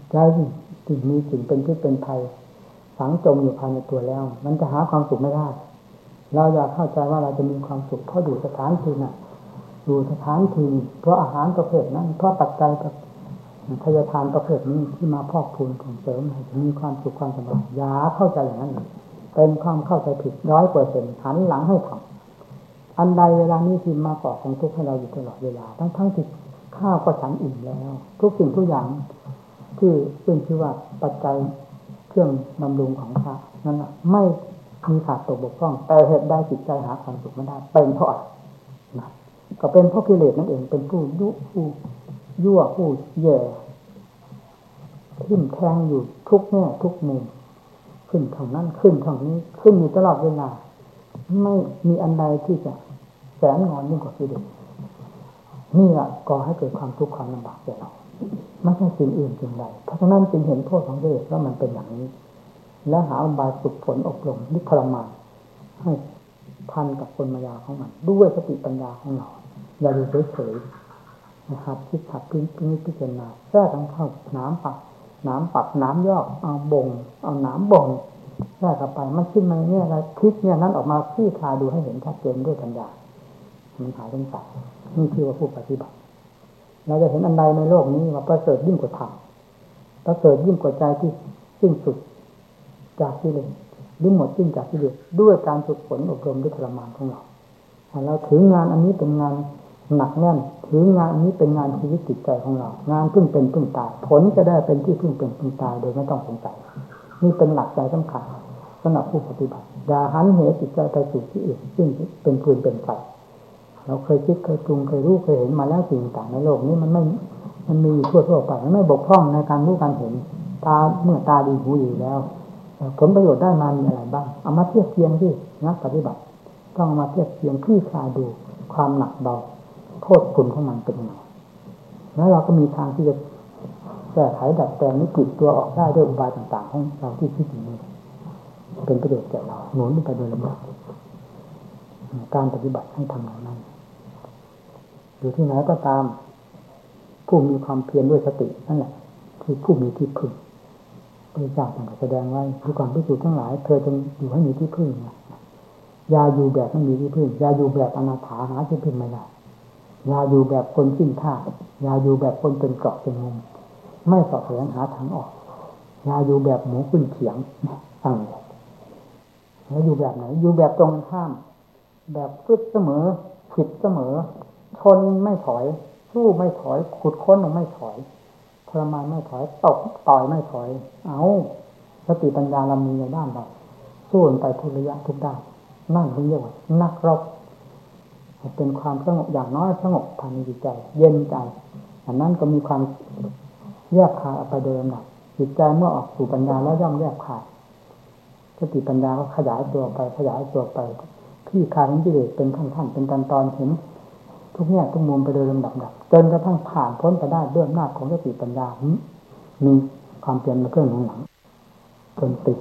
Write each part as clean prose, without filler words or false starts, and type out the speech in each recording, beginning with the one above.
ใจที่มีสิ่งเป็นพิษเป็นภัยฝังจมอยู่ภายในตัวแล้วมันจะหาความสุขไม่ได้เราอยากเข้าใจว่าเราจะมีความสุขเพราะอยู่สถานที่น่ะอยู่สถานที่เพราะอาหารประเภทนั้นเพราะปัจจัยทายทานประเภทนี้ที่มาพอกพูนส่งเสริมให้มีความสุขความสบายอย่าเข้าใจอย่างนั้นเป็นความเข้าใจผิด100%หันหลังให้ทำอันใดเวลานี้ที่มาก่อของทุกข์ให้เราอยู่ตลอดเวลาทั้งที่ข้าวก็ฉันอิ่มแล้วทุกสิ่งทุกอย่างที่เป็นชื่อว่าปัจจัยเครื่องบำรุงของพระนั้นไม่มีขาดตกบกพร่องแต่เหตุใดจิตใจหาความสุขไม่ได้เป็นเพราะอะไรก็เป็นเพราะกิเลสนั่นเองเป็นผู้ยั่วผู้แย่ทิ่มแทงอยู่ทุกแง่ทุกมุมขึ้นทางนั้นขึ้นทางนี้ขึ้นอยู่ตลอดเวลาไม่มีอันใดที่จะแสนงอนยิ่งกว่ากิเลสนี่แหละก่อให้เกิดความทุกข์ความลำบากแก่เราไม่ใช่สิ่งอื่นสิ่งใดเพราะฉะนั้นจึงเห็นโทษของกิเลสว่ามันเป็นอย่างนี้และหาอุบายฝึกฝนอบรมนิทรมานให้ทันกับคนมายาของมันด้วยสติปัญญาของเราอย่าดูเฉยๆนะครับคิดขับพิจารณาแทรกกันเข้าน้ำปักน้ำยอกเอาบ่งเอาน้ำบ่งแทรกเข้าไปมันขึ้นมาเนี่ยอะไรคิดเนี่ยนั้นออกมาขี้คาดูให้เห็นชัดเจนด้วยปัญญามันหายสงสัยนี่คือว่าผู้ปฏิบัติเราจะเห็นอันใดในโลกนี้ว่าประเสริฐยิ่งกว่าธรรมประเสริฐยิ่งกว่าใจที่สิ้นสุดจากกิเลสหรือหมดสิ้นจากกิเลสด้วยการฝึกฝนอบรมด้วยทรมานของเราเราถืองานอันนี้เป็นงานหนักแน่นถืองานอันนี้เป็นงานชีวิตจิตใจของเรางานพึ่งเป็นพึ่งตายผลจะได้เป็นที่พึ่งเป็นพึ่งตายโดยไม่ต้องสงสัยนี่เป็นหลักใจสำคัญสำหรับผู้ปฏิบัติอย่าหันเหจิตใจไปสู่ที่อื่นซึ่งเป็นปืนเป็นไฟเราเคยคิดเคยปรุงเคยรู้เคยเห็นมาแล้วสิ่งต่างในโลกนี้มันมีทั่วไปมันไม่บกพร่องในการรู้การเห็นตาเมื่อตาดีหูดีแล้วผลประโยชน์ได้มามีอะไรบ้างเอามาเทียบเทียงที่นักปฏิบัติต้องเอามาเทียบเทียงคลี่คลายดูความหนักเบาโทษคุณของมันเป็นยังไงแล้วเราก็มีทางที่จะแก้ไขดัดแปลงนิกฤตตัวออกได้ด้วยอุบายต่างๆของเราที่คิดอย่างนี้เป็นประโยชน์แก่เราหนุนไปโดยลำดับการปฏิบัติให้ทำอย่างนั้นอยู่ที่ไหนก็ตามผู้มีความเพียรด้วยสตินั่นแหละคือผู้มีที่พึ่งพระเจ้าท่านก็แสดงไว้ทุกความพิสูจน์ทั้งหลายเธอจงอยู่ให้มีที่พึ่งนะอย่าอยู่แบบไม่มีที่พึ่งอย่าอยู่แบบอนาถาหาที่พึ่งไม่ได้อย่าอยู่แบบคนสิ้นท่าอย่าอยู่แบบคนเป็นเกราะเป็นมุมไม่สอบแสวงหาทางออกอย่าอยู่แบบหมูขึ้นเขียงตั้งแล้วอยู่แบบไหนอยู่แบบตรงข้ามแบบฟึดเสมอผิดเสมอชนไม่ถอยสู้ไม่ถอยขุดค้นไม่ถอยทรมานไม่ถอยตกต่อยไม่ถอยเอาสติปัญญาเรามีในด้านใดสู้ไปทุกระยะทุกด้านนั่นเรียกว่านักรบเป็นความสงบอย่างน้อยสงบภายในจิตใจเย็นใจอันนั้นก็มีความแยกขาดไปโดยลำดับจิตใจเมื่อออกสู่ปัญญาแล้วย่อมแยกขาดสติปัญญาก็ขยายตัวไปที่คลายของกิเลสเป็นขั้นๆเป็นตอนๆเห็นทุกแง่ทุกมุมไปโดยลำดับจนกระทั่งผ่านพ้นไปได้ด้วยอำนาจของสติปัญญามีความเปลี่ยนมาเครื่องหลังจนติด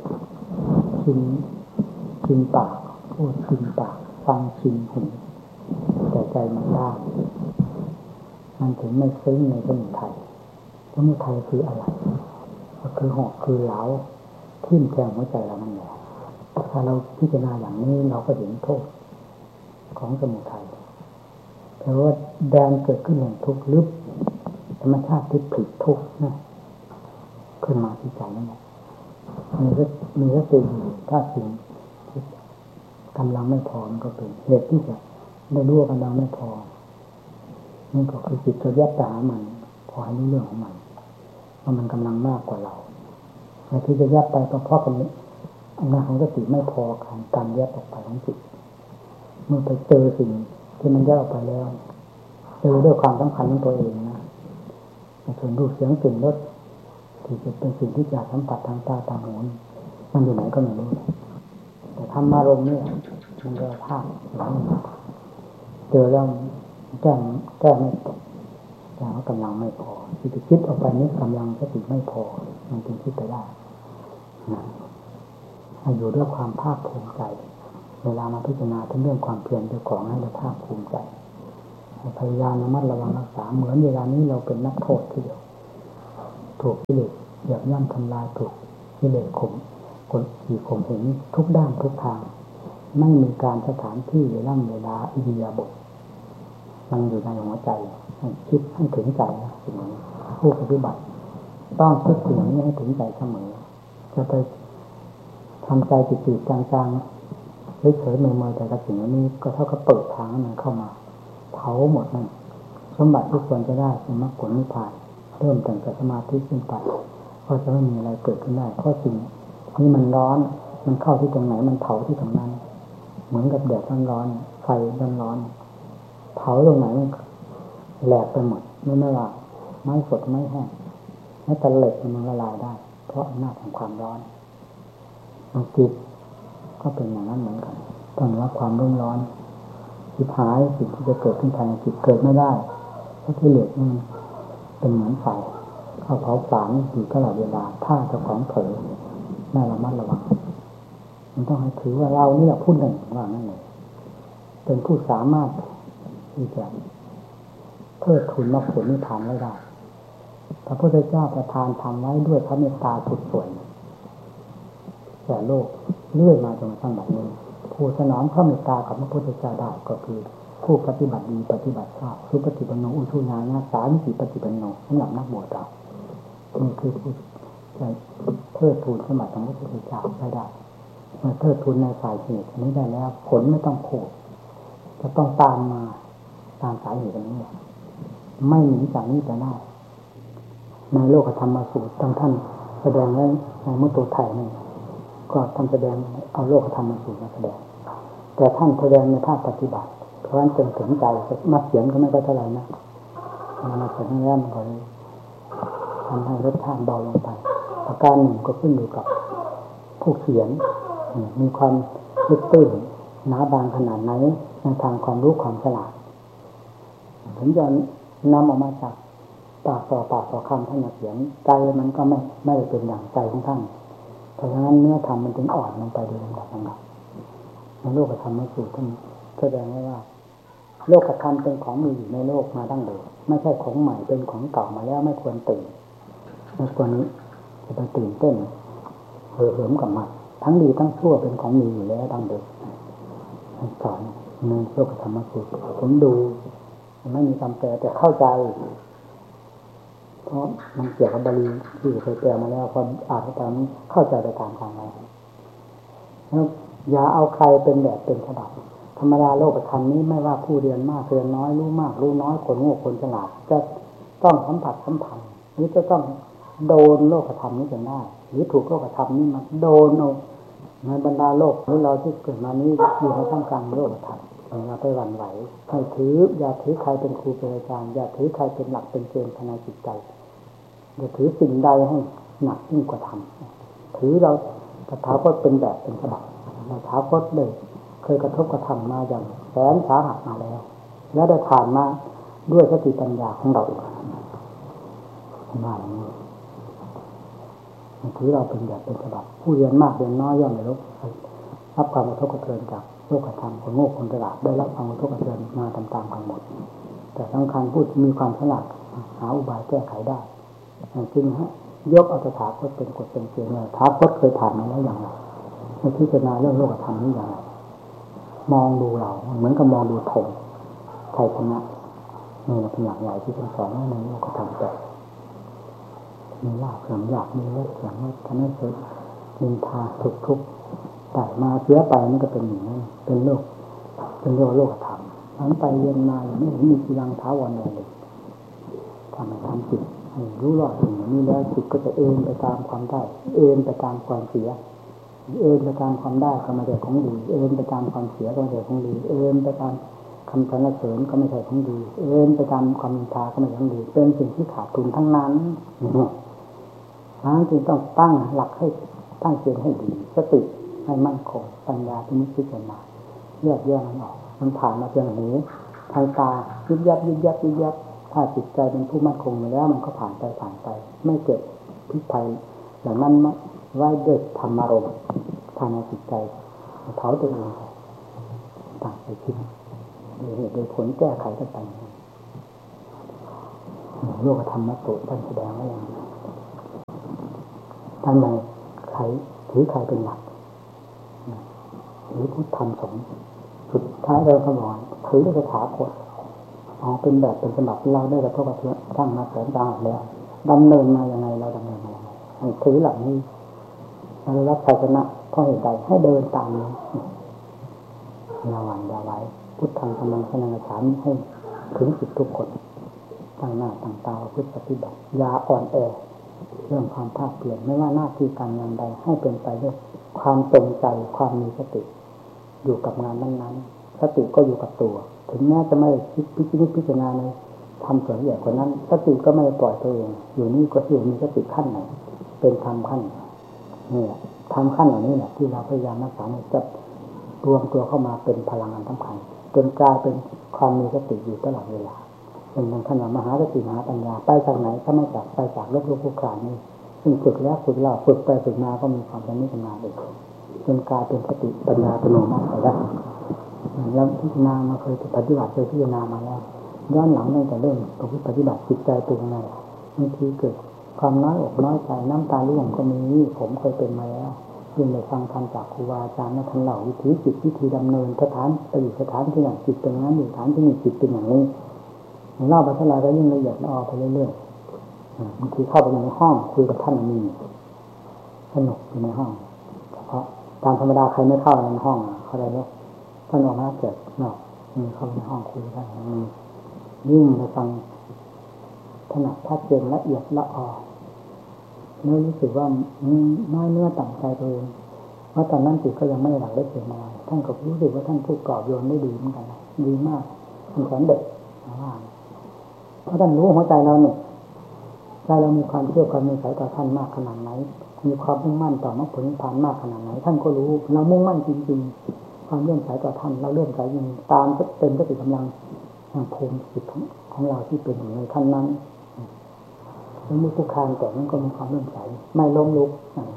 ชินปากพูดชินปากฟังชินหูแต่ใจมันได้มันถึงไม่ซึ้งในสมุทัยสมุทัยคืออะไรก็คือหอกคือเหลาทิ่มแทงหัวใจเรานั่นแหละถ้าเราพิจารณาอย่างนี้เราก็เห็นโทษของสมุทัยแต่ว่าแดนเกิดขึ้นแห่งทุกข์ลึกธรรมชาติที่ผิดทุกข์นะขึ้นมาที่ใจนั่นแหละมีสติถ้าสิ่งกำลังไม่พอมันก็เป็นเหตุที่จะได้รู้ว่ากำลังไม่พอนี่ก็คือจิตจะแยกตามันพอให้รู้เรื่องของมันว่ามันกำลังมากกว่าเราแต่ที่จะแยกไปก็เพราะกันอำนาจของสติไม่พอการแยกออกไปของจิตเมื่อไปเจอสิ่งที่มันแยกออกไปแล้วเจอด้วยความสำคัญของตัวเองนะส่วนรูปเสียงกลิ่นรสที่จะเป็นสิ่งที่อยากสัมผัสทางตาทางหูมันอยู่ไหนก็ไม่รู้แต่ธรรมารมณ์นี่มันก็ภาพเจอแล้วแก้ไม่ตกแต่ว่ากำลังไม่พอที่จะคิดออกไปนี้กำลังสติไม่พอมันจึงคิดไปได้ให้อยู่ด้วยความภาคภูมิใจเวลามาพิจารณาถึงเรื่องความเพียรเจ้าของให้เราภาคภูมิใจพยายามระมัดระวังรักษาเหมือนเวลานี้เราเป็นนักโทษทีเดียวถูกกิเลสเหยียบย่ำทำลายถูกกิเลสข่มกดขี่ข่มเหงทุกด้านทุกทางไม่มีการสถานที่เวลาอิริยาบถมันอยู่ในหัวใจให้คิดให้ถึงใจนะสิ่งนี้ผู้ปฏิบัติต้องคิดสิ่งนี้ให้ถึงใจเสมอจะไปทำใจจืดๆจางๆเฉยๆเมื่อยๆแต่กับสิ่งนี้ก็เท่ากับเปิดทางให้มันเข้ามาเผาหมดนั่นสมบัติที่ควรจะได้เป็นมรรคผลนิพพานเริ่มตั้งแต่สมาธิขึ้นไปก็จะไม่มีอะไรเกิดขึ้นได้เพราะสิ่งนี้มันร้อนมันเข้าที่ตรงไหนมันเผาที่ตรงนั้นเหมือนกับแดดร้อนๆไฟร้อนๆเผาตรงไหนมันแหลกไปหมดไม่ว่าไม้สดไม้แห้งแม้แต่เหล็กมันละลายได้เพราะอำนาจของความร้อนจิตก็เป็นอย่างนั้นเหมือนกันต้องรับความร้อนจิตหายสิ่งที่จะเกิดขึ้นภายในจิตเกิดไม่ได้เพราะที่เหล็กมันเป็นเหมือนไฟเข้าเผาผลาญอยู่ตลอดเวลาถ้าเจ้าของเผลอไม่ระมัดระวังมันต้องให้ถือว่าเรานี่แหละผู้หนึ่งว่านั่นเลยเป็นผู้สามารถที่จะเทิดทูนมรรคผลนิพพานไว้ได้พระพุทธเจ้าประทานทำไว้ด้วยพระเมตตาสุดส่วนแก่โลกเรื่อยมาจนกระทั่งบัดนี้ผู้สนองพระเมตตากับพระพุทธเจ้าได้ก็คือผู้ปฏิบัติดีปฏิบัติชอบสุปฏิปันโนอุชุญาญาสามิจิปฏิปันโนสำหรับนักบวชเรานี่คือผู้จะเทิดทูนสมบัติของพระพุทธเจ้าได้เมื่อเทิดทูนในฝ่ายเหตุนี้ได้แล้วผลไม่ต้องพูดจะต้องตามมาตามสายเหตุนี้ไม่หนีจากนี้ไปได้ในโลกธรรมสูตรท่านแสดงไว้ในมุตโตไทยนี่ก็ท่านแสดงเอาโลกธรรมสูตรมาแสดงแต่ท่านแสดงในภาคปฏิบัติเพราะฉะนั้นจนถึงใจมาเขียนก็ไม่ก็เท่าไหร่นะมาเขียนแย้มก็ทำให้รสชาติเบาลงไปประการหนึ่งก็ขึ้นอยู่กับผู้เขียนมีความลึกตื้นหนาบางขนาดไหนในทางความรู้ความฉลาดถึงจะนำออกมาจากปากต่อคำท่านมาเขียนใจมันก็ไม่ได้เป็นอย่างใจของท่านเพราะฉะนั้นเนื้อธรรมมันถึงอ่อนลงไปโดยลำดับในโลกธรรมสูตรท่านแสดงไว้ว่าโลกธรรมเป็นของมีอยู่ในโลกมาดั้งเดิมไม่ใช่ของใหม่เป็นของเก่ามาแล้วไม่ควรตื่นไม่ควรนี้จะไปตื่นเต้นเหิมกับมันทั้งดีทั้งชั่วเป็นของมีอยู่แล้วดั้งเดิมสอนในโลกธรรมสูตรผมดูไม่มีคำแปลแต่เข้าใจเพราะมันเกี่ยวกับบาลีที่เคยแปลมาแล้วพออ่านไปมันเข้าใจไปตามความหมายแล้วอย่าเอาใครเป็นแบบเป็นฉบับธรรมดาโลกธรรมนี้ไม่ว่าผู้เรียนมากเรียนน้อยรู้มากรู้น้อยคนโง่คนฉลาดจะต้องสัมผัสสัมพันธ์หรือจะต้องโดนโลกธรรมนี้จนได้หรือถูกโลกธรรมนี้มาโดนเอาในบรรดาโลกของเราที่เกิดมานี้อยู่ในท่ามกลางโลกธรรมอย่าไปหวั่นไหวให้ถืออย่าถือใครเป็นครูเป็นอาจารย์อย่าถือใครเป็นหลักเป็นเกณฑ์ภายในจิตใจอย่าถือสิ่งใดให้หนักยิ่งกว่าธรรมถือเราตถาคตเป็นแบบเป็นฉบับตถาคตเลยเคยกระทบกระทำมาอย่างแสนสาหัสมาแล้วและได้ผ่านมาด้วยสติปัญญาของเราอีกมาอย่างนี้ถือเราเป็นแบบเป็นฉบับผู้เรียนมากเรียนน้อยย่อมได้รับความกระทบกระเทือนจากโลกธรรมคนโง่คนฉลาดได้รับความกระทบกระเทือนมาตามๆกันหมดแต่สำคัญผู้มีความฉลาดหาอุบายแก้ไขได้จึงยกเอาตถาคตเป็นกฎเป็นเกณฑ์ตถาคตเคยผ่านมาแล้วอย่างไรในพิจารณาเรื่องโลกธรรมนี้อย่างไรมองดูเราเหมือนกับมองดูธงไทยชนะนี่เป็นหลักใหญ่ที่เป็นสอนในโลกธรรมแต่มีลาภเสื่อมอยากมีเลิศเสื่อมทำให้เกิดนินทาทุกข์แต่มาเสียไปมันก็เป็นอย่างนั้นเป็นโลกโลกธรรมนั้นไปเรียนมาอย่างนี้มีกีรังท้าวรอะไรเลยทำให้ทำจิตรู้รอดอย่างนี้แล้วจิตก็จะเอ็นไปตามความได้เอ็นไปตามความเสียเอ็นไปตามความได้ก็ไม่ใช่ของดีเอ็นไปตามความเสียก็ไม่ใช่ของดีเอ็นไปตามคำสรรเสริญก็ไม่ใช่ของดีเอ็นไปตามความนินทาก็ไม่ใช่ของดีเป็นสิ่งที่ขาดทุนทั้งนั้นจึงต้องตั้งหลักให้ตั้งเกณฑ์ให้ดีสติให้มั่นคงปัญญาที่นิพพิจารณาแยกแยะมันออกมันผ่านมาเพียงหูทางตายิบยับถ้าจิตใจเป็นผู้มั่นคงอยู่แล้วมันก็ผ่านไปไม่เกิดพิษภัยอย่างนั้นไว้ด้วยธรรมารมณ์ภายในจิตใจเผาตัวเองต่างไปคิดโดยผลแก้ไขกันไปโลกธรรมะสูตรท่านแสดงไว้อย่างนี้ทำไมใครถือใครเป็นหลักถือพุทธธรรมสงฆ์สุดท้ายเราก็บอกถือด้วยคาถาโคตรเป็นแบบเป็นฉบับเราได้กระทบกระเทือนทั้งมาแสนดาวแล้วดำเนินมาอย่างไงเราดำเนินมาอย่างไรถือหลักนี้เรารับชัยชนะเพราะเหตุใดให้เดินตามนี้ระวังอย่าไว้พุทธังธรรมังสนังกัจฉามิให้ถึงจิตทุกคนตั้งหน้าตั้งตาพึ่งปฏิบัติอย่าอ่อนแอเรื่องความภาคเปลี่ยนไม่ว่าหน้าที่การงานใดให้เป็นไปด้วยความตรงใจความมีสติอยู่กับงานนั้นๆสติก็อยู่กับตัวถึงแม้จะไม่คิดพิจารณาในทำส่วนละเอียดกว่านั้นสติก็ไม่ได้ปล่อยตัวเองอยู่นี่ก็อยู่มีสติขั้นไหนเป็นธรรมขั้นนี่ธรรมขั้นเหล่านี้แหละที่เราพยายามรักษาจะรวมตัวเข้ามาเป็นพลังงานสำคัญจนกลายเป็นความมีสติอยู่ตลอดเวลาเป็นขนาดมหาสติมหาปัญญาไปจากไหนถ้าไม่จากไปจากโลกคุกคานนี่ซึ่งฝึกแล้วฝึกเล่าฝึกไปฝึกมาก็มีความชำนิชำนาญเองจนกลายเป็นสติปัญญาเป็นโนมากไปได้แล้วพิจารณามาเคยปฏิบัติเคยพิจารณามาแล้วย้อนหลังตั้งแต่เริ่มปฏิบัติจิตใจเป็นยังไงบางทีเกิดความน้อยอกน้อยใจน้ำตาร่วงก็มีผมเคยเป็นมาแล้วยิ่งได้ฟังธรรมจากครูบาอาจารย์นักธรรมเหล่าวิถีจิตวิธีดำเนินสถานไปอยู่สถานที่อย่างจิตเป็นงั้นอยู่สถานที่นี้จิตเป็นอย่างนี้เล่าไปเท่าไรก็ยิ่งละเอียดไปเรื่อยๆบางทีเข้าไปในห้องคุยกับท่านมีสนุกอยู่ในห้องเพราะตามธรรมดาใครไม่เข้าในห้องเขาได้แล้วท่านออกมาเกิดนอกเข้าในห้องคุยได้ยิ่งไปฟังถนัดชัดเจนละเอียดละออเนื้อรู้สึกว่าน้อยเนื้อต่ำใจตัวเองเพราะตอนนั้นจิตก็ยังไม่หลักได้เสียมาท่านก็รู้สึกว่าท่านพูดกรอบโยนได้ดีเหมือนกันดีมากมันสอนเด็กเพราะท่านรู้หัวใจเราเนี่ยใจเรามีความเชื่อความมีสายต่อท่านมากขนาดไหนมีความมุ่งมั่นต่อมรรคผลนิพพานมากขนาดไหนท่านก็รู้เรามุ่งมั่นจริงๆความเลื่อมใสต่อท่านเราเลื่อมใสจริงตามเต็มสติกำลังแห่งภูมิจิตของเราที่เป็นอยู่ในขั้นนั้นแล้วมีผู้คานแต่นั้นก็มีความเลื่อมใสไม่ล้มลุก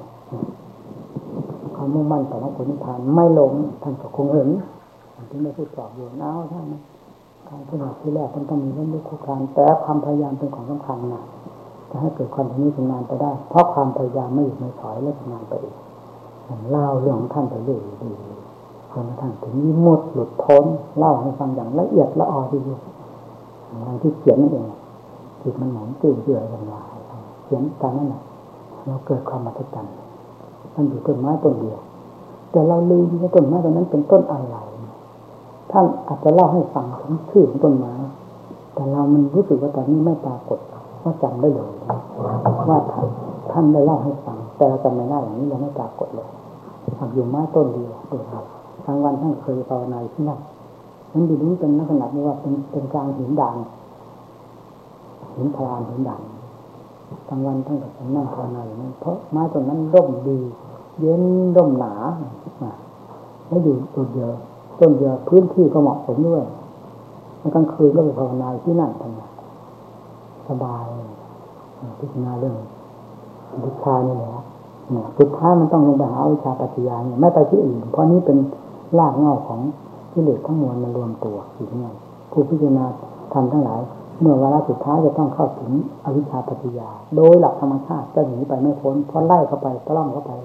ความมุ่งมั่นต่อมรรคผลนิพพานไม่ล้มท่านก็คงเห็นที่ไม่พูดกรอบโยนเอาท่านนะการปฏิบัติที่แรกมันต้องมีเรื่องคู่คานแต่ความพยายามเป็นของสำคัญนะจะให้เกิดความชำนิชำนาญไปได้เพราะความพยายามไม่หยุดไม่ถอยและชำนาญไปเองเล่าเรื่องของท่านไปเรื่อยๆจนกระทั่งถึงวิมุตติหลุดพ้นเล่าให้ฟังอย่างละเอียดละออทีเดียวอย่างที่เขียนนั่นเองจิตมันหมุนติ้วเรื่อยกันมาเขียนการนั่นแหละเราเกิดความมหัศจรรย์มันอยู่ต้นไม้ต้นเดียวแต่เราลืมว่าต้นไม้ต้นนั้นเป็นต้นอะไรท่านอาจจะเล่าให้ฟังถึงชื่อของต้นไม้แต่เรามันรู้สึกว่าตอนนี้ไม่ปรากฏว่าจำได้เลยว่าท่านได้เล่าให้ฟังแต่เราจำไม่ได้อย่างนี้เราไม่ปรากฏเลยอยู่ไม้ต้นเดียวโดยเราทั้งวันท่านเคยภาวนาที่นั่นมันดูนี้เป็นลักษณะนี้ว่าเป็นกลางหินด่างหินพลานหินด่างกลางวันท่านก็นั่งภาวนาอย่างนั้นเพราะไม้ต้นนั้นร่มดีเย็นร่มหนาแล้วอยู่ต้นเดียวพื้นที่ก็เหมาะสมด้วยกลางคืนก็ไปภาวนาที่นั่นทำไมสบายพิจารณาเรื่องวิชานี่แหละสุดท้ายมันต้องลงไปหาวิชาปัจจัยเนี่ยไม่ไปที่อื่นเพราะนี้เป็นรากเหง้าของกิเลสทั้งมวลมันรวมตัวอยู่ที่นั่นผู้พิจารณาทำทั้งหลายเมื่อเวลาสุดท้ายจะต้องเข้าถึงอวิชชาปัจจยาโดยหลักธรรมชาติจะหนีไปไม่พ้นเพราะไล่เข้าไปตะล่อมเข้าไป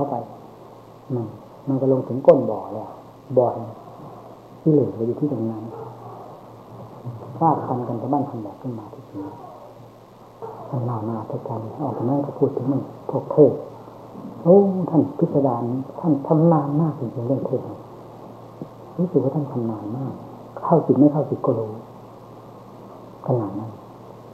มันก็ลงถึงก้นบ่อแล้วบ่อที่เหลืออยู่ที่ตรงนั้นฟาดฟันกันตะบ้านทำแบบขึ้นมาที่นี้ท่านเล่าหน้าพระจันทร์ออกมาก็พูดถึงมันพวกเทศท่านพิสดารท่านทำนานมากจริงๆเรื่องเทศรู้สึกว่าท่านทำนานมากเข้าจิตไม่เข้าจิตก็รู้ขนาดนั้น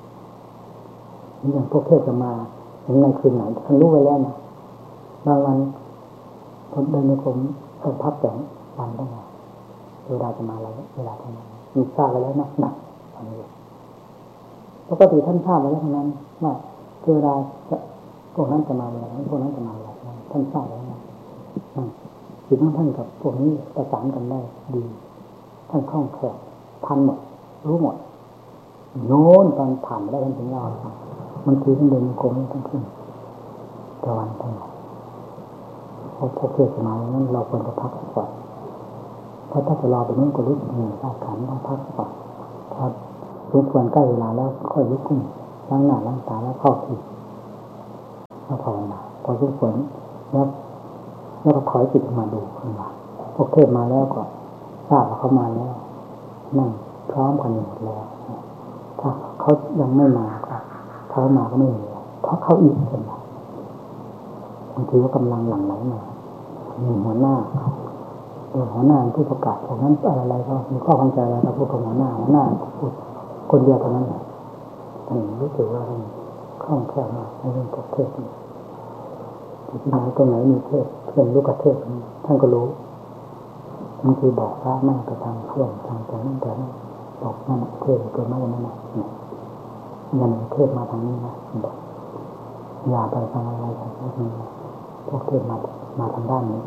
อย่างพวกเทศจะมาในคืนไหนท่านรู้ไว้แล้วนะบางวันผมเดินในผมต้องพักแต่วันได้ไงเวลาจะมาอะไรเวลาทำงานมีทราบไว้แล้วนะอันนี้ปกติท่านทราบไว้แล้วทั้งนั้นว่าเวลาพวกนั้นจะมาอะไรพวกนั้นจะมาอะไรท่านทราบไว้นะจิตของท่านกับพวกนี้ประสานกันได้ดีท่านคล่องแคล่วทันหมดรู้หมดโน้นตอนผ่านได้ท่านถึงเราบางทีท่านเดินโค้งท่านขึ้นตะวันท่านพอเทศมาแล้วเราควรจะพักก่อนเพราะถ้าจะรอไปนู้นก็รู้สึกเหนื่อยร่างกายต้องพักก่อนพอสมควรใกล้เวลาแล้วค่อยลุกขึ้นล้างหน้าล้างตาแล้วเข้าที่ก็ภาวนาพอทุกคนแล้วก็ถอยจิตมาดูขึ้นมาพวกเทพมาแล้วก็ทราบว่าเขามาแล้วนั่งพร้อมกันหมดแล้วถ้าเขายังไม่มาก็เขามาก็ไม่มีเพราะเขาอีกเป็นบางทีก็กำลังหลั่งไหลมามีหัวหน้าที่ประกาศพวกนั้นอะไรก็มีข้อข้องใจอะไรก็พูดกับหัวหน้าพูดคนเดียวเท่านั้นแหละท่านรู้สึกว่าท่านคล่องแคล่วมากในเรื่องพวกเทศที่ไหนตรงไหนมีเทศเพื่อนลูกเทศท่านก็รู้บางทีบอกพระนั่งไปทางเพื่อนทางแต่นั่นบอกนั่นเทศเกิดมาอย่างนั้นยันเทศมาทางนี้นะบอกอย่าไปทางอะไรทางนี้พวกเทศมาทางด้านนี้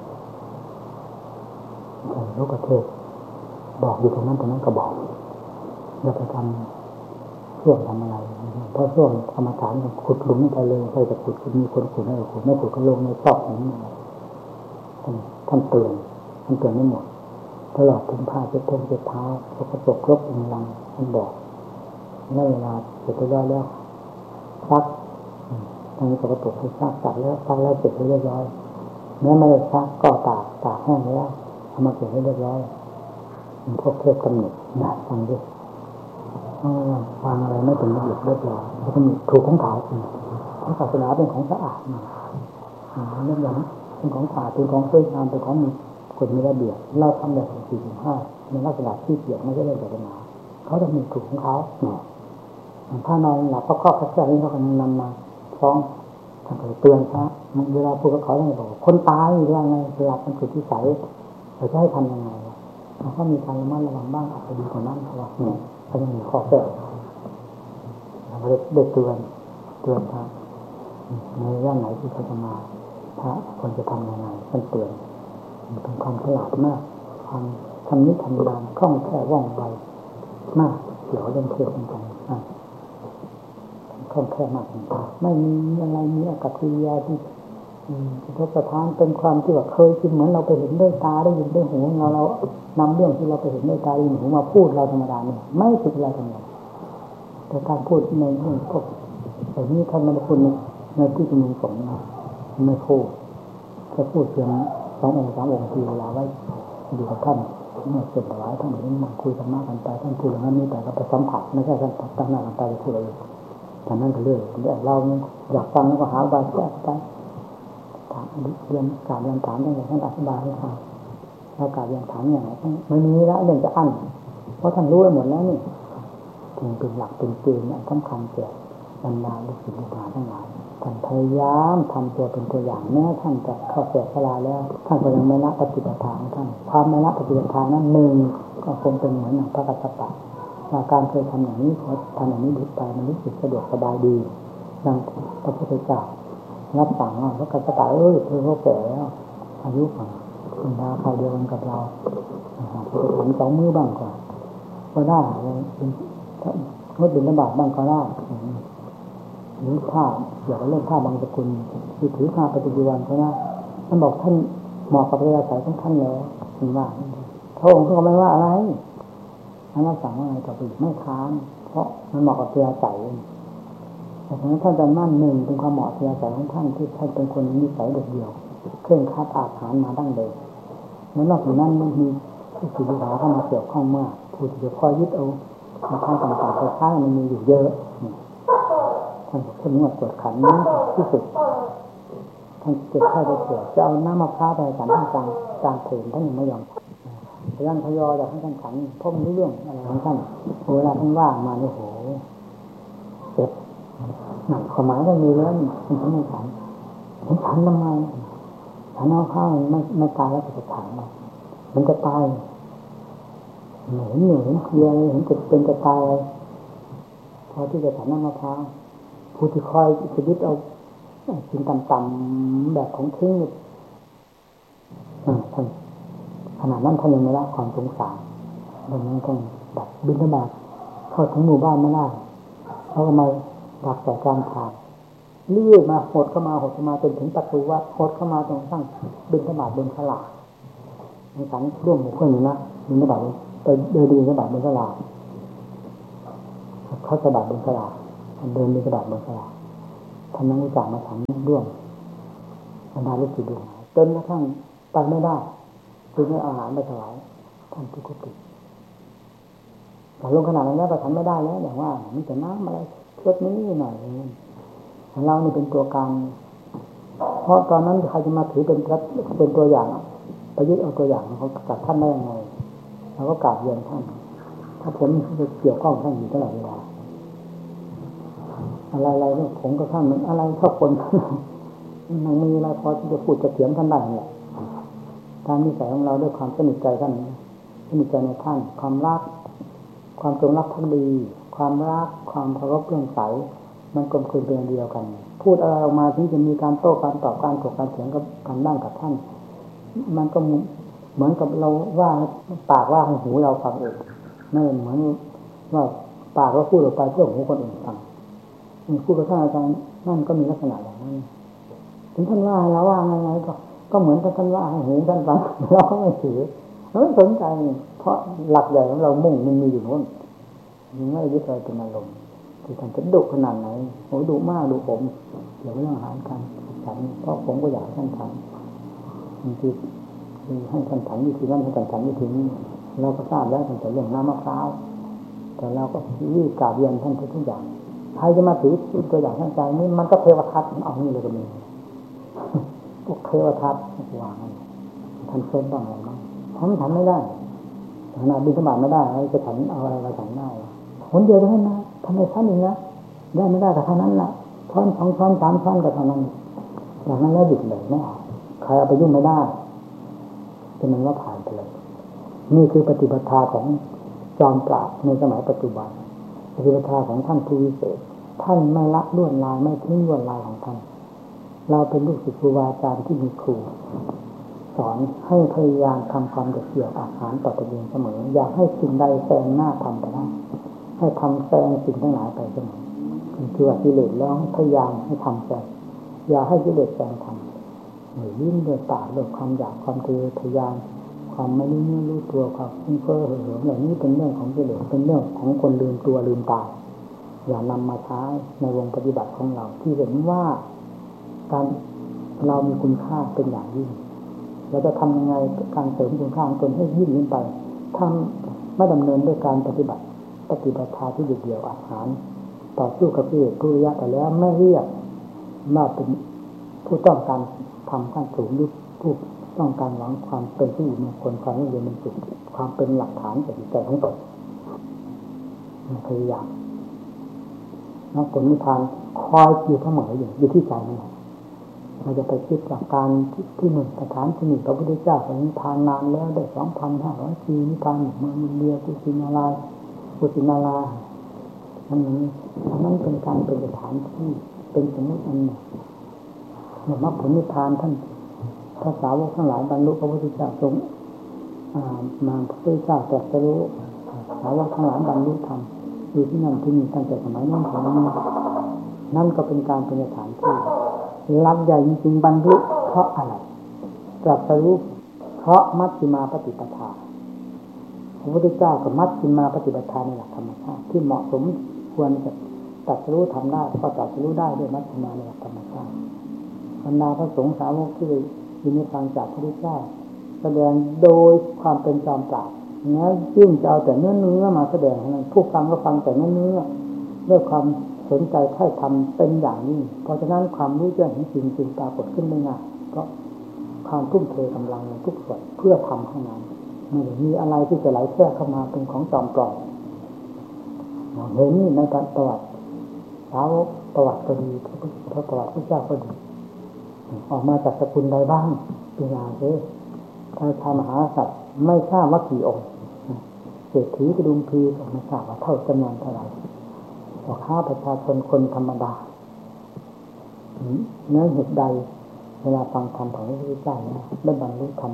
ลูกเทศบอกอยู่ตรงนั้นก็บอกอย่าไปทำช่วงทำอะไรเพราะช่วงกรรมฐานขุดหลุมไปเลยไปจะขุดมีคนขุดไม่ขุดไม่ขุดก็ลงในซอกนี้ท่านเตือนไม่หมดตลอดถึงผ้าเช็ดเท้าสกปรกรกอิงลังท่านบอกในเวลาเสร็จแล้วซักทางนี้สกปรกให้ซักแล้วเสร็จเรียบร้อยแม้ไม่ได้ซักก็ตากแห้งแล้วเอามาเก็บให้เรียบร้อยพวกเทพกำหนดนะฟังดิวางอะไรไม่เป็นระเบียบเรียบร้อยแล้วก็มีถูกของเขาเพราะศาสนาเป็นของสะอาดเรื่องอย่างเป็นของสะอาดเป็นของสวยงามเป็นของมีกฎมีระเบียบเราทำแบบ4-5ในลักษณะที่เกี่ยวไม่ใช่เรื่องศาสนาเขาจะมีถูกของเขาถ้านอนหลับก็แค่นี้เขาก็นำมาฟ้องท่านก็เตือนซะเวลาพูดกับเขาต้องบอกคนตายว่าไงหลับมันสุดที่ใสเราจะให้ทำยังไงเขามีการระมัดระวังบ้างอาจจะดีกว่านั้นเพราะว่าเขายังมีข้อแก้เราก็ได้เตือนพระในย่านไหนที่เขาจะมาพระควรจะทำยังไงท่านเตือนเป็นความฉลาดมากความทำนิทำดานคล่องแคล่วว่องไวมากเกี่ยวเรื่องเทศน์ต่างๆคล่องแคล่วมากไม่มีอะไรมีอากัปกิริยาที่กระทบกระทั่งเป็นความที่ว่าเคยชินเหมือนเราไปเห็นด้วยตาได้ยินด้วยหูเรานำเรื่องที่เราไปเห็นด้วยตาได้ยินหูมาพูดเราธรรมดาเนี่ยไม่ผิดอะไรทั้งนั้นแต่การพูดในเรื่องพวกแต่นี้ท่านไม่ได้พูดในที่ชุมนุมสงฆ์นะไม่พูดจะพูดเพียง2 องค์ 3 องค์ที่เวลาไว้อยู่กับท่านเมื่อเสร็จแล้วท่านนี้มาคุยกันมากกันไปท่านพูดอย่างนั้นนี่แต่ก็ไปสัมผัสไม่ใช่ท่านตั้งหน้าตั้งตาจะพูดอะไรแต่นั่นก็เรื่องเราอยากฟังแล้วก็หาใบแก้ไปเรียนการเรียนถามต้องอย่างท่านอธิบายให้ฟังแล้วการเรียนถามอย่างไรไม่มีแล้วเรื่องจะอั้นเพราะท่านรู้หมดแล้วนี่ถึงเป็นหลักเป็นเกณฑ์สำคัญแก่บรรดาลูกศิษย์ลูกหาทั้งหลายท่านพยายามทำตัวเป็นตัวอย่างแม้ท่านจะเข้าแก่ชราแล้วท่านก็ยังไม่ละปฏิปทาของท่านความไม่ละปฏิปทานั้นหนึ่งก็คงเป็นเหมือนอย่างพระกัสสปะการเคยทำอย่างนี้พอทำอย่างนี้ดูไปมันรู้สึกสะดวกสบายดีดังพระพุทธเจ้ารับสั่งว่าพระกัสสปะเธอเขาแก่แล้วอายุคุณดาเขาเดียวกันกับเราจะถาม2 มื้อบ้างก่อนก็ได้งดบิณฑบาตบ้างก็ได้หรือผ้าเกี่ยวกับเรื่องผ้าบางสกุลที่ถือผ้าปฏิบัติวันก็ได้ท่านบอกท่านเหมาะกับเวลาใส่ของท่านแล้วคุณว่าพระองค์ก็ไม่ว่าอะไรท่านรับสั่งว่าไงต่อไปไม่ค้านเพราะมันเหมาะกับเวลาใส่แต่ฉะนั้นท่านจะมั่นหนึ่งเป็นความเหมาะเวลาใส่ของท่านที่ท่านเป็นคนนิสัยเด็ดเดี่ยวเคร่งครัดอาถรรพ์มาดั้งเดิมแล้วนอกจากนั้นมีผู้ศึกษาเข้ามาเกี่ยวข้องมากผู้ที่จะคอยยึดเอาทางต่างๆไปใช้มันมีอยู่เยอะท่านเข้มงวดกวดขันนี้ที่สุดท่านเจ็บไข้ได้ป่วยจะเอาน้ำมะพร้าวไปฉันท่านกลางเถนท่านยังไม่ยอมพยายามทยอยจากท่านขันเพราะมันรู้เรื่องอะไรของท่านเวลาท่านว่างมาเนี่ยโหเจ็บหนักความหมายก็มีแล้วมันต้องไม่ฉันทำไมฉันเอาข้าวไม่ตายแล้วจะฉันมันจะตายเห็นเคลียร์เห็นจะเป็นจะตายพอที่จะฉันน้ำมะพร้าวผู้ที่คอยจะยึดเอากินต่ำๆแบบของทิ้งท่านขนาดนั้นท่านยังไม่ละความสงสารดังนั้นต้องดับบิณฑบาตเข้าถึงหมู่บ้านไม่ได้เขาก็มาดักแต่การผ่านเลื่อยมาหดเข้ามาจนถึงประตูวัดหดเข้ามาจนตั้งบิณฑบาตบนฉลาดในสังร่วมหมู่เพื่อนอยู่นะบิณฑบาตไปเดินบิณฑบาตบนฉลาดเขาจะบาตบนฉลาดเดินบิณฑบาตบนฉลาดท่านนักวิจารณ์มาถามร่วมบรรดาลูกศิษย์ลูกหาจนกระทั่งไปไม่ได้จึงให้อาหารไปถวายท่านที่กุฏิแต่ลงขนาดนั้นแล้วก็ทำไม่ได้แล้วอย่างว่ามันจะน้ำอะไรรสนี้หน่อยเรานี่เป็นตัวกลางเพราะตอนนั้นใครจะมาถือเป็นตัวอย่างประยุทธ์เอาตัวอย่างเขาจากท่านได้ยังไงเราก็กราบเรียนท่านถ้าผมจะเกี่ยวข้องท่านอยู่ตลอดเวลาอะไรๆเนี่ยผมก็ท่านมันอะไรชอบคนมันมีอะไรพอที่จะพูดจะเถียงท่านได้เนี่ยตามนิสัยของเราด้วยความสนิทใจท่านสนิทใจในท่านความรักความจงรักภักดีความรักความเคารพเลื่อมใสมันกลมกลืนเป็นเดียวกันพูดอะไรออกมาถึงจะมีการโต้การตอบการถกการเถียงกันได้กับท่านมันก็เหมือนกับเราว่าปากว่าให้หูเราฟังเองนั่นเหมือนว่าปากเราพูดออกไปเพื่อหูคนอื่นฟังพูดกับท่านอาจารย์นั่นก็มีลักษณะอย่างนั้นถึงท่านว่าเราว่าไงก็เหมือนกับท่านว่าให้หูท่านฟังเราก็ไม่ถือเราไม่สนใจเพราะหลักใหญ่ของเรามุ่งมันมีอยู่โน่นมันไม่ยึดอะไรเป็นอารมณ์ที่ท่านจะดุขนาดไหนโอ้ดุมากดุผมเดี๋ยวเรื่องอาหารกันฉันเพราะผมก็อยากท่านฉันบางทีให้ท่านฉันวิธีนั้นให้ท่านฉันวิธีนี้เราก็ทราบแล้วตั้งแต่เรื่องน้ำมะพร้าวแต่เราก็รีบกราบเรียนท่านทุกอย่างใครจะมาถือตัวอย่างท่านใจนี่มันก็เทวทัตเอานี่เลยก็มีพวกเทวทัตวางท่านเส้นบ้างอะไรบ้างฉันไม่ได้ขนาดบิณฑบาตไม่ได้จะฉันเอาอะไรมาฉันได้คนเดียวเท่านั้นนะทำไมฉันอีกนะได้ไม่ได้แต่เท่านั้นละช้อน2 ช้อน 3 ช้อนก็เท่านั้นอย่างนั้นแล้วหยุดเลยไม่เอาใครเอาไปยุ่งไม่ได้เป็นนั้นว่าผ่านไปเลยนี่คือปฏิบัติของจอมปราบในสมัยปัจจุบันปฏิบัติของท่านผู้วิเศษท่านไม่ละล้วนลายไม่ทิ้งล้วนลายของท่านเราเป็นลูกศิษย์ครูบาอาจารย์ที่มีครูสอนให้พยายามทำความเกี่ยวอาหารต่อตัวเองเสมออย่าให้สิ่งใดแซงหน้าทำไปได้ให้ทำแซงสิ่งทั้งหลายไปเสมอคือว่ากิเลสแล้วพยายามให้ทำแซงอย่าให้กิเลสแซงทำหรือยิ้มด้วยปากด้วยความอยากความทะยานความไม่รู้ตัวความเพ้อเหิมอย่างนี้เป็นเรื่องของกิเลสเป็นเรื่องของคนลืมตัวลืมตาอย่านำมาใช้ในวงปฏิบัติของเราที่เห็นว่าการเรามีคุณค่าเป็นอย่างยิ่งเราจะทำยังไงการเสริมคุณค่าของตนให้ยิ่งขึ้นไปทำไม่ดำเนินด้วยการปฏิบัติที่เดียวอาหารต่อสู้กับกิเลสทุริยะแต่แล้วไม่เรียกว่าเป็นผู้ต้องการทำขั้นสูงหรือผู้ต้องการหวังความเป็นที่อยู่มงคลความยั่งยืนเป็นสุขความเป็นหลักฐานแก่จิตใจของตนพยายามนักผลนิพพานคอยอยู่เสมออยู่ที่ใจนั่นแหละเราจะไปคิดจากการที่หนึ่งสถานที่หนึ่งพระพุทธเจ้านิพพานนานแล้วได้ 2,500 ปีนิพพานเมืองอินเดียกุสินารานั้นเป็นการเป็นสถานที่เป็นสมมติอันหนึ่งมรรคผลนิพพานท่านพระสาวกทั้งหลายบรรลุพระพุทธเจ้าทรงมาพระพุทธเจ้าตรัสรู้สาวกทั้งหลายบรรลุธรรมอยู่ที่นั่นที่นี่ตั้งแต่สมัยนั้นถึงนั่นก็เป็นการเป็นสถานที่ลักใหญ่จริงๆบรรลุเพราะอะไรตรัสรู้เพราะมัชฌิมาปฏิปทาพระพุทธเจ้ากับมัชฌิมาปฏิปทาในหลักธรรมชาติที่เหมาะสมควรจะตรัสรู้ทำได้ก็ตรัสรู้ได้ด้วยมัชฌิมาในหลักธรรมชาติบรรดาพระสงฆ์สาวกที่ยินดีฟังจากพระพุทธเจ้าแสดงโดยความเป็นจอมปราบแล้วยิ่งจะเอาแต่เนื้อมาแสดงให้ผู้ฟังก็ฟังแต่เนื้อด้วยความสนใจใคร่ทำเป็นอย่างนี้เพราะฉะนั้นความรู้แจ้งเห็นจริงปรากฏขึ้นไม่ง่ายเพราะความทุ่มเทกำลังในทุกส่วนเพื่อทำให้นั้นไม่ได้มีอะไรที่จะไหลแทรกเข้ามาเป็นของจอมปลอมเห็นนี่ในประวัติสาวกประวัติก็ดีพระประวัติพระเจ้าก็ดีออกมาจากสกุลใดบ้างเป็นอย่างเช่นถ้ามหาสัตว์ไม่ทราบว่ากี่องค์เศรษฐีกระดุมพีก็ไม่ทราบว่าเท่าจำนวนเท่าไหร่ต่อข้าประชาชนคนธรรมดาเนื้อเหตุใดเวลาฟังธรรมของพระพุทธเจ้าได้บรรลุธรรม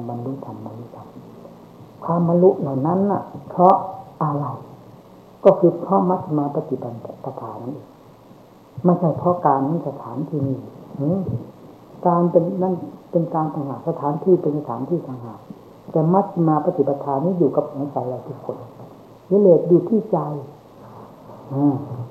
ความบรรลุเหล่านั้นน่ะเพราะอะไรก็คือเพราะมัชฌิมาปฏิปทานั่นเองไม่ใช่เพราะการนี้สถานที่นี้การเป็นนั่นเป็นการต่างหากสถานที่เป็นสถานที่ต่างหากแต่มัชฌิมาปฏิปทานี้อยู่กับหัวใจเราทุกคนกิเลสอยู่ที่ใจ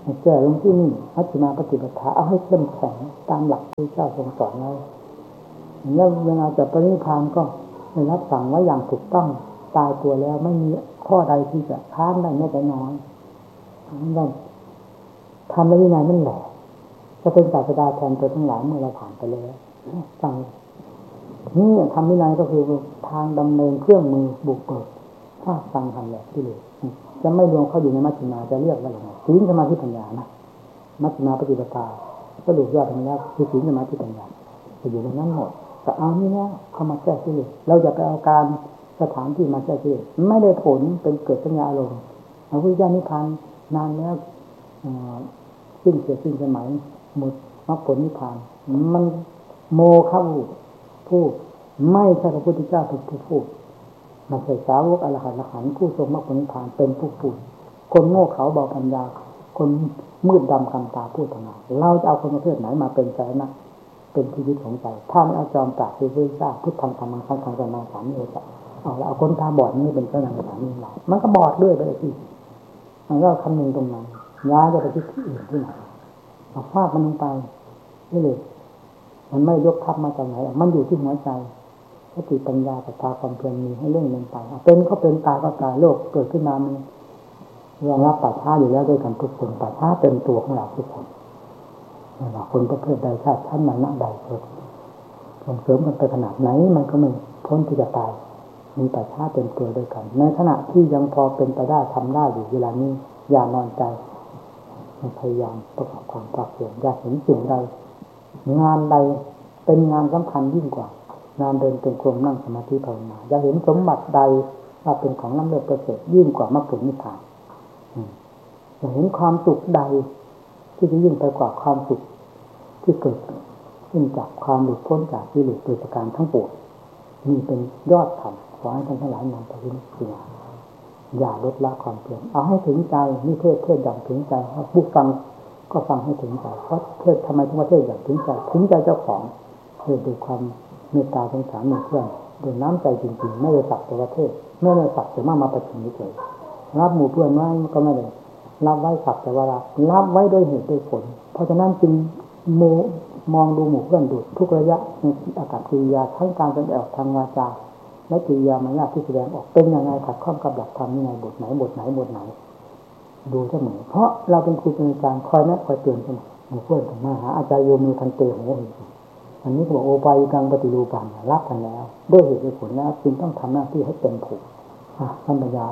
แก้ลงที่นี่มัชฌิมาปฏิปทาเอาให้เข้มแข็งตามหลักที่เจ้าทรงสอนไว้แล้วเวลาจะปรินิพพานก็ได้รับสั่งไว้อย่างถูกต้องตายตัวแล้วไม่มีข้อใดที่จะค้านได้แม้แต่น้อยนั่นทำในวินัยนั่นแหละจะเป็นศาสดาแทนตัวทั้งหลายเมื่อเราผ่านไปแล้วฟังนี่ทำวินัยก็คือทางดำเนินเครื่องมือบุกเบิกถ้าฟังทำแหละที่เลยจะไม่รวมเข้าอยู่ในมัชฌิมาจะเรียกว่าอะไรศีลสมาธิปัญญานะมัชฌิมาปฏิปทาสรุปยอดทั้งแล้วคือศีลสมาธิปัญญาจะอยู่ในนั้นหมดแต่เอานี่แล้วเข้ามาแก้ที่เราจะไปเอาการสถานที่มาแก้ที่ไม่ได้ผลเป็นเกิดสัญญาอารมณ์พระพุทธเจ้านิพพานนานแล้วสิ้นเสียสิ้นสมัยหมดมรรคผลนิพพานมันโมฆะพูดไม่ใช่พระพุทธเจ้าเป็นผู้พูดมันใช่สาวกอรหันต์ละหันผู้ทรงมรรคผลนิพพานเป็นผู้พูดคนโง่เขาเบาปัญญาคนมืดดำกำตาพูดทำไมเราจะเอาคนประเภทไหนมาเป็นใจนะเป็นชีวิตของใจถ้าไม่เอาจอมปราบที่พระเจ้าพุทธังธรรมังสังฆังจะมาสามเลยจ้ะเอาคนตาบอดนี่เป็นเจ้านางสามีเรามันก็บอดด้วยไปเลยที่เราคำนึงตรงนั้นย้ายจะไปที่อื่นที่ไหนเอาฟาดมันลงไปนี่เลยมันไม่ยกทัพมาจากไหนมันอยู่ที่หัวใจสติปัญญาศรัทธาความเพียรมีให้เรื่องลงไปเป็นก็เป็นตายก็ตายโลกเกิดขึ้นมามันรองรับป่าช้าอยู่แล้วด้วยกันทุกคนป่าช้าเต็มตัวของเราทุกคนไม่ว่าคนประเภทใดชาติชั้นนั้นใดเกิดส่งเสริมกันไปขนาดไหนมันก็ไม่พ้นที่จะตายมีป่าช้าเต็มตัวด้วยกันในขณะที่ยังพอเป็นไปได้ทำได้อยู่เวลานี้อย่านอนใจพยายามประกอบความภาคเพียรอยากเห็นสิ่งใดงานใดเป็นงานสำคัญยิ่งกว่างานเดินเป็นกรมนั่งสมาธิภาวนาอยากเห็นสมบัติใดว่าเป็นของล้ำเลิศประเสริฐยิ่งกว่ามรรคผลนิพพานอยากเห็นความสุขใดที่จะยิ่งไปกว่าความสุขที่เกิดขึ้นจากความหลุดพ้นจากกิเลสโดยประการทั้งปวงนี่เป็นยอดธรรมขอให้ท่านทั้งหลายนำไปพิจารณาอย่าลดละความเพียรเอาให้ถึงใจนี่เทศอย่างถึงใจผู้ฟังก็ฟังให้ถึงใจเพราะเทศทำไมถึงว่าเทศอย่างถึงใจเจ้าของเทศด้วยความเมตตาสงสารหมู่เพื่อนโดยน้ำใจจริงๆไม่ได้สักแต่ว่าเทศไม่ได้สักแต่มาประชุมเฉยรับหมู่เพื่อนไว้ก็ไม่ได้รับไว้สักแต่ว่ารับไว้ด้วยเหตุด้วยผลเพราะฉะนั้นจึงมองดูหมู่เพื่อนดูทุกระยะในอากับกิริยาทั้งการแสดงออกทางวาจาและกิริยามารยาทที่แสดงออกเป็นยังไงขัดข้องกับหลักธรรมยังไงบทไหนดูเสมอเพราะเราเป็นครูเป็นอาจารย์คอยแนะคอยเตือนเสมอหมู่เพื่อนถึงมาหาอาจารย์โยมีทันเตหัวหินอันนี้ก็บอกโอปายกังปฏิรูปังรับกันแล้วด้วยเหตุด้วยผลแล้วจึงต้องทำหน้าที่ให้เต็มผูกท่านปัญญา